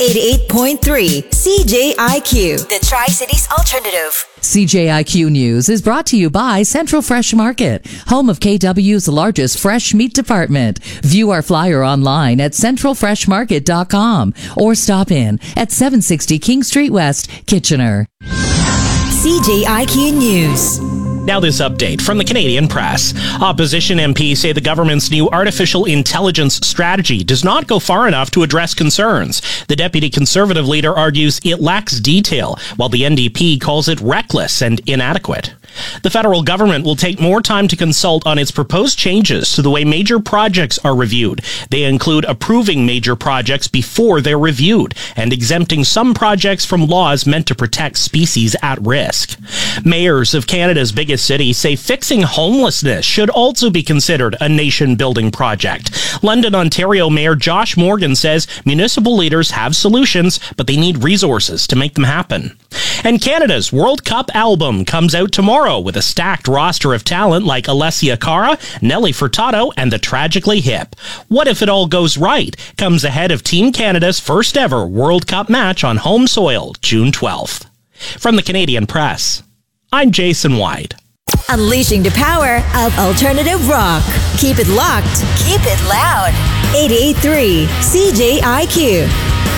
88.3 CJIQ, the Tri-Cities Alternative. CJIQ News is brought to you by Central Fresh Market, home of KW's largest fresh meat department. View our flyer online at centralfreshmarket.com or stop in at 760 King Street West, Kitchener. CJIQ News. Now this update from the Canadian Press. Opposition MPs say the government's new artificial intelligence strategy does not go far enough to address concerns. The deputy Conservative leader argues it lacks detail, while the NDP calls it reckless and inadequate. The federal government will take more time to consult on its proposed changes to the way major projects are reviewed. They include approving major projects before they're reviewed and exempting some projects from laws meant to protect species at risk. Mayors of Canada's biggest cities say fixing homelessness should also be considered a nation-building project. London, Ontario Mayor Josh Morgan says municipal leaders have solutions, but they need resources to make them happen. And Canada's World Cup album comes out tomorrow with a stacked roster of talent like Alessia Cara, Nelly Furtado, and the Tragically Hip. What If It All Goes Right comes ahead of Team Canada's first ever World Cup match on home soil, June 12th. From the Canadian Press, I'm Jason White. Unleashing the power of alternative rock. Keep it locked. Keep it loud. 88.3 CJIQ.